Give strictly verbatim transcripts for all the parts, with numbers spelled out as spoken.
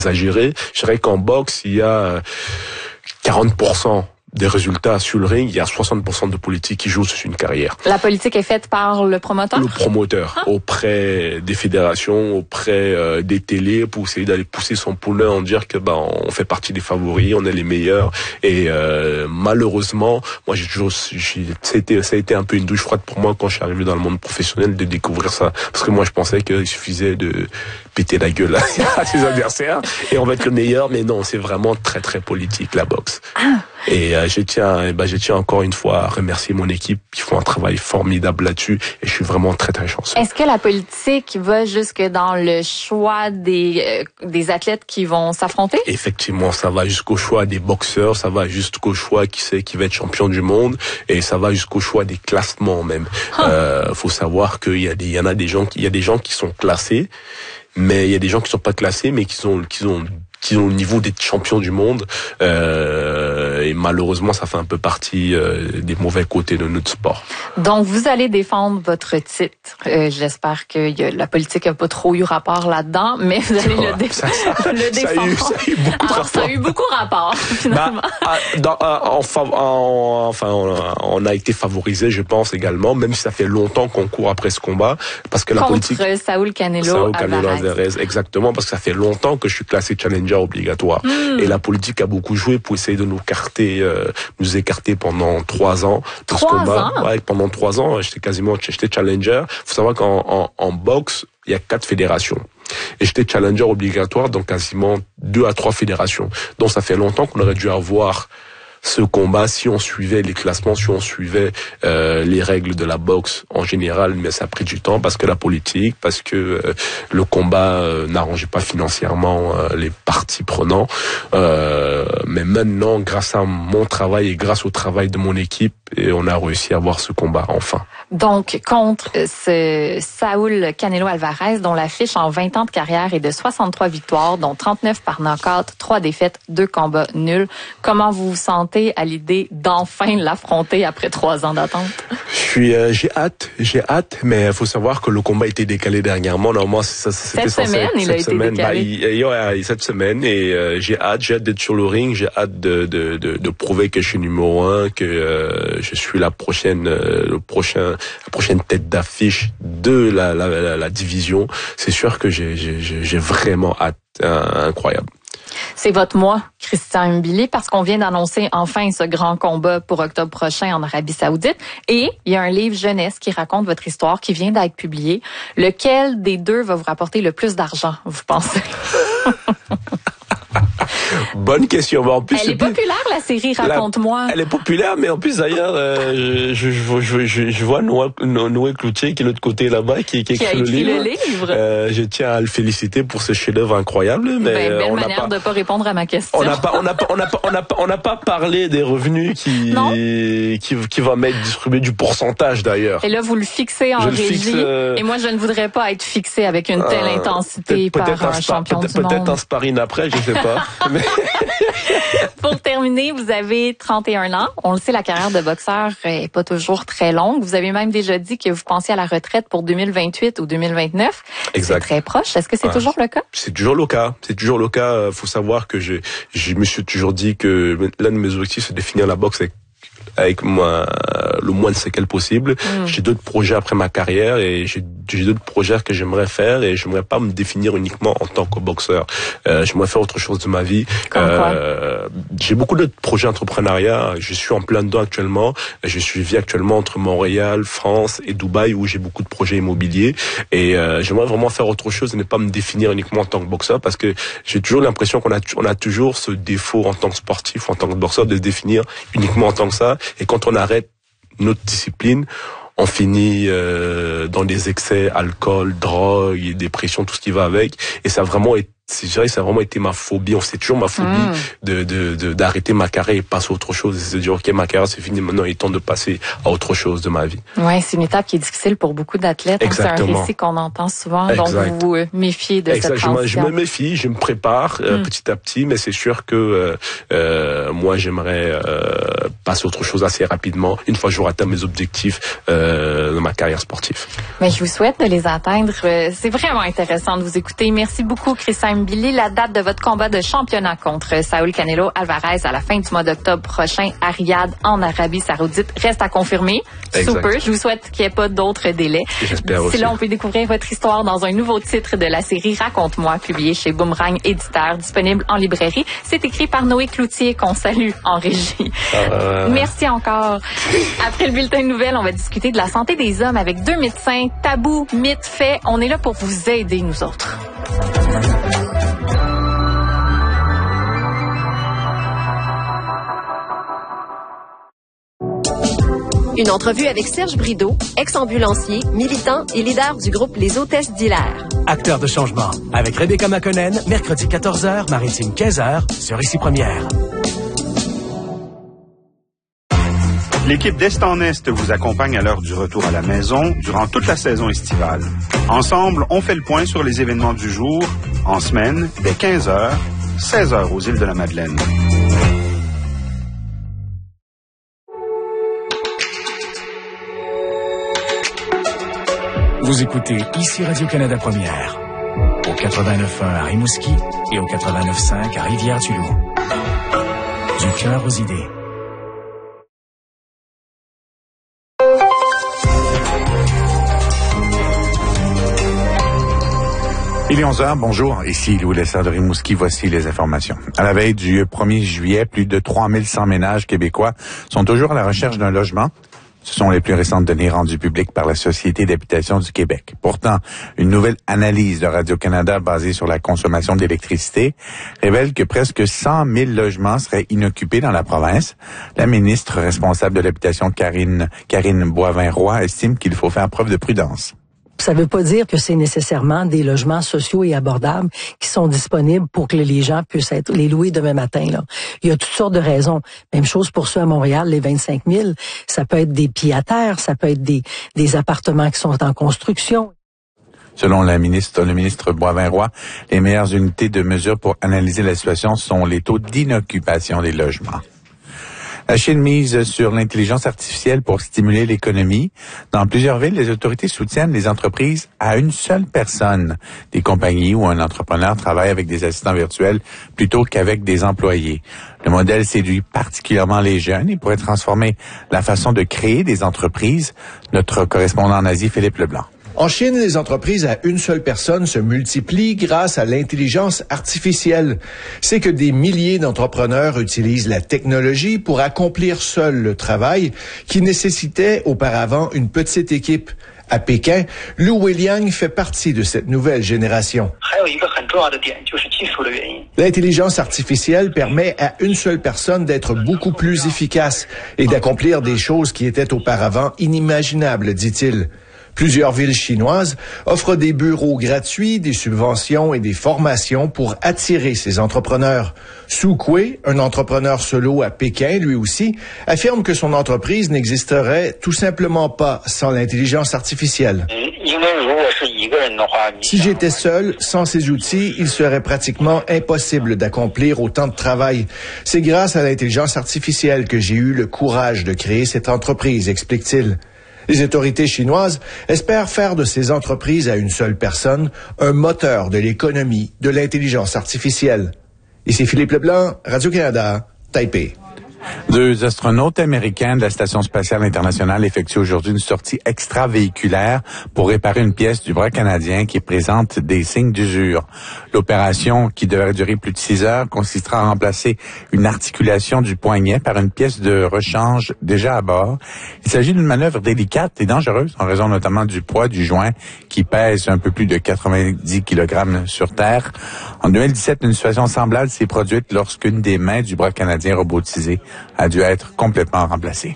exagéré. Je dirais qu'en boxe, il y a quarante pour cent des résultats sur le ring, il y a soixante pour cent de politique qui jouent sur une carrière. La politique est faite par le promoteur? Le promoteur, ah. auprès des fédérations, auprès euh, des télés, pour essayer d'aller pousser son poulain en dire que bah on fait partie des favoris, on est les meilleurs. Et euh, malheureusement, moi j'ai toujours, j'ai, ça a été, ça a été un peu une douche froide pour moi quand je suis arrivé dans le monde professionnel de découvrir ça, parce que moi je pensais qu'il suffisait de péter la gueule à ses adversaires et on va être le meilleur. Mais non, c'est vraiment très très politique la boxe. Ah. Et euh, je tiens, eh ben, je tiens encore une fois à remercier mon équipe. Ils font un travail formidable là-dessus et je suis vraiment très très chanceux. Est-ce que la politique va jusque dans le choix des euh, des athlètes qui vont s'affronter? Effectivement, ça va jusqu'au choix des boxeurs, ça va jusqu'au choix qui sait qui va être champion du monde et ça va jusqu'au choix des classements même. Ah. Euh, faut savoir qu'il y a des, il y en a des gens qui, il y a des gens qui sont classés, mais il y a des gens qui sont pas classés, mais qui sont, qui ont qui ont le niveau d'être champions du monde, euh, et malheureusement ça fait un peu partie euh, des mauvais côtés de notre sport. Donc vous allez défendre votre titre. Euh, j'espère que y a, la politique n'a pas trop eu rapport là-dedans, mais vous allez ouais, le, dé- ça, ça, le défendre. Ça a eu, ça a eu beaucoup Alors, de ça a eu beaucoup rapport finalement. Bah, dans, enfin, en, enfin, on a été favorisé, je pense également, même si ça fait longtemps qu'on court après ce combat, parce que la Contre politique. Contre Saúl Canelo, Saúl Canelo Alvarez. Alvarez, exactement, parce que ça fait longtemps que je suis classé challenger obligatoire. Mmh. Et la politique a beaucoup joué pour essayer de nous écarter, euh, nous écarter pendant trois ans. Pour trois ce combat. Ans? Ouais, pendant trois ans, j'étais quasiment, j'étais challenger. Faut savoir qu'en en, en boxe, il y a quatre fédérations. Et j'étais challenger obligatoire dans quasiment deux à trois fédérations. Donc ça fait longtemps qu'on aurait dû avoir ce combat si on suivait les classements, si on suivait euh, les règles de la boxe en général, mais ça a pris du temps parce que la politique, parce que euh, le combat euh, n'arrangeait pas financièrement euh, les parties prenants. Euh, mais maintenant, grâce à mon travail et grâce au travail de mon équipe, et on a réussi à avoir ce combat enfin. Donc, contre ce Saúl Canelo Alvarez, dont la fiche en vingt ans de carrière est de soixante-trois victoires, dont trente-neuf par knockout, trois défaites, deux combats nuls. Comment vous vous sentez à l'idée d'enfin l'affronter après trois ans d'attente? Je suis, euh, j'ai hâte, j'ai hâte, mais il faut savoir que le combat a été décalé dernièrement. Normalement, ça, c'était cette semaine, censé, il cette a été semaine, décalé. Bah, il, ouais, cette semaine, et euh, j'ai hâte, j'ai hâte d'être sur le ring, j'ai hâte de, de, de, de prouver que je suis numéro un, que euh, je suis la prochaine, euh, le prochain, la prochaine tête d'affiche de la, la, la, la division. C'est sûr que j'ai, j'ai, j'ai vraiment hâte, euh, incroyable. C'est votre mois, Christian Mbili, parce qu'on vient d'annoncer enfin ce grand combat pour octobre prochain en Arabie Saoudite. Et il y a un livre jeunesse qui raconte votre histoire qui vient d'être publié. Lequel des deux va vous rapporter le plus d'argent, vous pensez? Bonne question. En plus, elle est populaire, la série Raconte-moi. La, elle est populaire, mais en plus d'ailleurs, euh, je, je, je, je, je vois Noé, Noé Cloutier qui est de l'autre côté là-bas, qui, qui, qui a écrit le livre. Le livre. Euh, je tiens à le féliciter pour ce chef-d'œuvre incroyable. Mais ben, belle on manière pas, de pas répondre à ma question. On n'a pas, on n'a pas, on n'a pas, on n'a pas, on n'a pas parlé des revenus qui, qui, qui va m'être distribué, du pourcentage d'ailleurs. Et là, vous le fixez en je régie. Fixe, euh, et moi, je ne voudrais pas être fixé avec une telle euh, intensité par un, un champion peut du monde. Peut-être un sparring après, je sais pas. mais... Pour terminer, vous avez trente et un ans. On le sait, la carrière de boxeur est pas toujours très longue. Vous avez même déjà dit que vous pensiez à la retraite pour deux mille vingt-huit ou deux mille vingt-neuf. Exact. C'est très proche. Est-ce que c'est ouais. toujours le cas? C'est toujours le cas. C'est toujours le cas. Faut savoir que je, je me suis toujours dit que l'un de mes objectifs, c'est de finir la boxe avec avec moi le moins de séquelles possible. Mmh. J'ai d'autres projets après ma carrière et j'ai, j'ai d'autres projets que j'aimerais faire et j'aimerais pas me définir uniquement en tant que boxeur. Euh, j'aimerais faire autre chose de ma vie. Comme euh, quoi? J'ai beaucoup d'autres projets entrepreneuriat. Je suis en plein dedans actuellement. Je suis actuellement entre Montréal, France et Dubaï où j'ai beaucoup de projets immobiliers et euh, j'aimerais vraiment faire autre chose et ne pas me définir uniquement en tant que boxeur parce que j'ai toujours l'impression qu'on a, on a toujours ce défaut en tant que sportif ou en tant que boxeur de se définir uniquement en tant que ça. Et quand on arrête notre discipline, on finit euh, dans des excès, alcool, drogue, dépression, tout ce qui va avec. Et ça a vraiment été, je dirais, ça a vraiment été ma phobie. C'est toujours ma phobie mmh. de, de, de, d'arrêter ma carrière et passer à autre chose. Et se dire, ok, ma carrière c'est fini, maintenant il est temps de passer à autre chose de ma vie. Ouais, c'est une étape qui est difficile pour beaucoup d'athlètes. Exactement. C'est un récit qu'on entend souvent. Exact. Donc vous vous méfiez de exact. cette transition. Je me méfie, je me prépare euh, mmh. petit à petit, mais c'est sûr que euh, euh, moi j'aimerais euh, passer à autre chose assez rapidement une fois que j'aurai atteint mes objectifs euh, dans ma carrière sportive. Mais je vous souhaite de les atteindre. C'est vraiment intéressant de vous écouter. Merci beaucoup, Christian Mbili. La date de votre combat de championnat contre Saúl Canelo Alvarez à la fin du mois d'octobre prochain à Riyad, en Arabie Saoudite, reste à confirmer. Super. Je vous souhaite qu'il n'y ait pas d'autres délais. J'espère aussi. D'ici là, on peut découvrir votre histoire dans un nouveau titre de la série Raconte-moi, publié chez Boomerang Éditeur, disponible en librairie. C'est écrit par Noé Cloutier, qu'on salue en régie. Euh... Merci encore. Après le bulletin de nouvelles, on va discuter de la santé des hommes avec deux médecins. Tabou, mythe, fait. On est là pour vous aider, nous autres. Une entrevue avec Serge Brideau, ex-ambulancier, militant et leader du groupe Les Hôtesses d'Hilaire. Acteur de changement, avec Rebecca Makonnen, mercredi quatorze heures, Maritime quinze heures, sur Ici Première. L'équipe d'Est en Est vous accompagne à l'heure du retour à la maison durant toute la saison estivale. Ensemble, on fait le point sur les événements du jour, en semaine, dès quinze heures, seize heures aux îles de la Madeleine. Vous écoutez Ici Radio-Canada Première, au quatre-vingt-neuf point un à Rimouski et au quatre-vingt-neuf point cinq à Rivière-du-Loup. Du cœur aux idées. Il est onze heures, bonjour, ici Louis Lessard de Rimouski, voici les informations. À la veille du premier juillet, plus de trois mille cent ménages québécois sont toujours à la recherche d'un logement. Ce sont les plus récentes données rendues publiques par la Société d'habitation du Québec. Pourtant, une nouvelle analyse de Radio-Canada basée sur la consommation d'électricité révèle que presque cent mille logements seraient inoccupés dans la province. La ministre responsable de l'habitation, Karine, Karine Boivin-Roy, estime qu'il faut faire preuve de prudence. Ça veut pas dire que c'est nécessairement des logements sociaux et abordables qui sont disponibles pour que les gens puissent être les louer demain matin, là. Il y a toutes sortes de raisons. Même chose pour ceux à Montréal, les vingt-cinq mille. Ça peut être des pieds-à-terre, ça peut être des, des appartements qui sont en construction. Selon la ministre, le ministre Boivin-Roy, les meilleures unités de mesure pour analyser la situation sont les taux d'inoccupation des logements. La Chine mise sur l'intelligence artificielle pour stimuler l'économie. Dans plusieurs villes, les autorités soutiennent les entreprises à une seule personne. Des compagnies où un entrepreneur travaille avec des assistants virtuels plutôt qu'avec des employés. Le modèle séduit particulièrement les jeunes et pourrait transformer la façon de créer des entreprises. Notre correspondant en Asie, Philippe Leblanc. En Chine, les entreprises à une seule personne se multiplient grâce à l'intelligence artificielle. C'est que des milliers d'entrepreneurs utilisent la technologie pour accomplir seuls le travail qui nécessitait auparavant une petite équipe. À Pékin, Lu Weiliang fait partie de cette nouvelle génération. L'intelligence artificielle permet à une seule personne d'être beaucoup plus efficace et d'accomplir des choses qui étaient auparavant inimaginables, dit-il. Plusieurs villes chinoises offrent des bureaux gratuits, des subventions et des formations pour attirer ces entrepreneurs. Su Kui, un entrepreneur solo à Pékin, lui aussi, affirme que son entreprise n'existerait tout simplement pas sans l'intelligence artificielle. Si j'étais seul, sans ces outils, il serait pratiquement impossible d'accomplir autant de travail. C'est grâce à l'intelligence artificielle que j'ai eu le courage de créer cette entreprise, explique-t-il. Les autorités chinoises espèrent faire de ces entreprises à une seule personne un moteur de l'économie de l'intelligence artificielle. Ici Philippe Leblanc, Radio-Canada, Taipei. Deux astronautes américains de la Station spatiale internationale effectuent aujourd'hui une sortie extravéhiculaire pour réparer une pièce du bras canadien qui présente des signes d'usure. L'opération, qui devrait durer plus de six heures, consistera à remplacer une articulation du poignet par une pièce de rechange déjà à bord. Il s'agit d'une manœuvre délicate et dangereuse en raison notamment du poids du joint qui pèse un peu plus de quatre-vingt-dix kilogrammes sur Terre. En deux mille dix-sept, une situation semblable s'est produite lorsqu'une des mains du bras canadien robotisé a dû être complètement remplacée.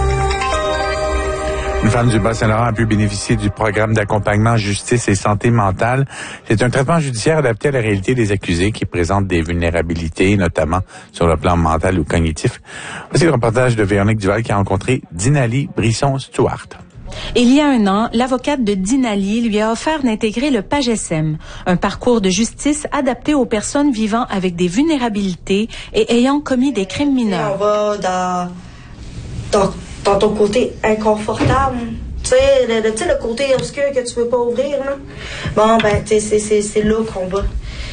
Une femme du Bas-Saint-Laurent a pu bénéficier du programme d'accompagnement justice et santé mentale. C'est un traitement judiciaire adapté à la réalité des accusés qui présentent des vulnérabilités, notamment sur le plan mental ou cognitif. Voici le reportage de Véronique Duval qui a rencontré Dinali Brisson-Stewart. Il y a un an, l'avocate de Dinali lui a offert d'intégrer le PAGESEM, un parcours de justice adapté aux personnes vivant avec des vulnérabilités et ayant commis des crimes mineurs. On va dans dans, dans ton côté inconfortable. Tu sais, le, le, le côté obscur que tu veux pas ouvrir, là. Bon, ben, tu sais, c'est, c'est, c'est là qu'on va.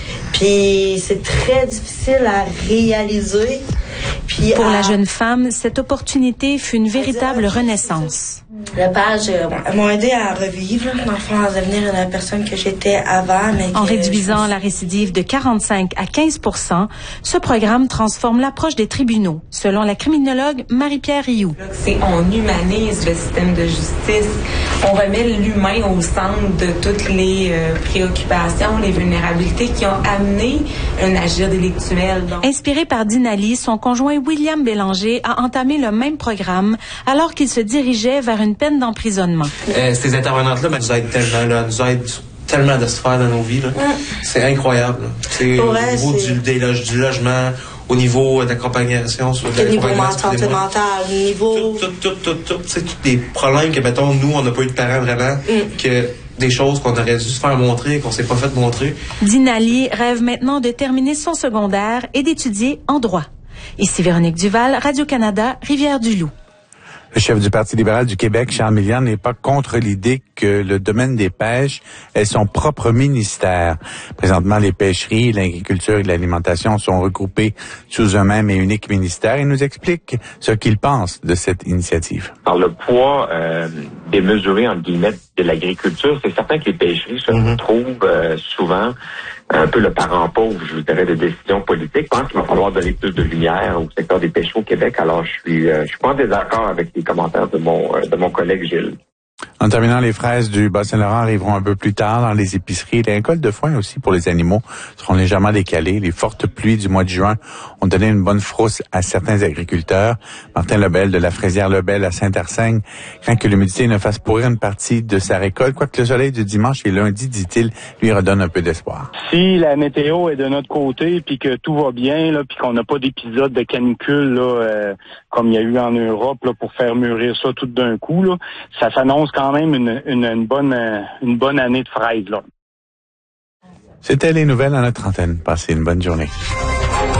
Puis c'est très difficile à réaliser. Puis Pour à... la jeune femme, cette opportunité fut une véritable renaissance. La page euh, m'a aidé à revivre, là, dans le fond, à devenir la personne que j'étais avant. Mais en que réduisant je... la récidive de quarante-cinq à quinze pour cent, ce programme transforme l'approche des tribunaux, selon la criminologue Marie-Pierre Rioux. C'est on humanise le système de justice, on remet l'humain au centre de toutes les euh, préoccupations, les vulnérabilités qui ont amené un agir délictuel. Donc... Inspiré par Dinali, son conjoint William Bélanger a entamé le même programme alors qu'il se dirigeait vers une peine d'emprisonnement. Euh, ces intervenantes-là ben, nous aident tellement, là, nous aident tellement de se faire dans nos vies. Là. Mm. C'est incroyable. Là. C'est au ouais, niveau c'est... Du, des loge, du logement, au niveau d'accompagnation. Sur au niveau santé mentale, au niveau... Tout, tout, tout, tout, tout. C'est tous des problèmes que, mettons, nous, on n'a pas eu de parents vraiment, mm. que des choses qu'on aurait dû se faire montrer, qu'on s'est pas fait montrer. Dinali rêve maintenant de terminer son secondaire et d'étudier en droit. Ici Véronique Duval, Radio-Canada, Rivière-du-Loup. Le chef du Parti libéral du Québec, Charles Milliard, n'est pas contre l'idée que le domaine des pêches ait son propre ministère. Présentement, les pêcheries, l'agriculture et l'alimentation sont regroupées sous un même et unique ministère. Il nous explique ce qu'il pense de cette initiative. Alors, le poids euh, démesuré, entre guillemets, de l'agriculture, c'est certain que les pêcheries se mm-hmm. trouvent euh, souvent un peu le parent pauvre, je vous dirais, de décisions politiques. Je pense qu'il va falloir donner plus de lumière au secteur des pêcheries au Québec. Alors, je suis, euh, je suis pas en désaccord avec les commentaires de mon, euh, de mon collègue Gilles. En terminant, les fraises du Bas-Saint-Laurent arriveront un peu plus tard dans les épiceries. Les récoltes de foin aussi pour les animaux seront légèrement décalées. Les fortes pluies du mois de juin ont donné une bonne frousse à certains agriculteurs. Martin Lebel de la fraisière Lebel à Saint-Arsène craint que l'humidité ne fasse pourrir une partie de sa récolte, quoique le soleil du dimanche et lundi, dit-il, lui redonne un peu d'espoir. Si la météo est de notre côté, puis que tout va bien, là, puis qu'on n'a pas d'épisode de canicule là, euh, comme il y a eu en Europe là, pour faire mûrir ça tout d'un coup, là, ça s'annonce quand même une, une, une bonne une bonne année de fraises, là. C'était les nouvelles à notre antenne. Passez une bonne journée.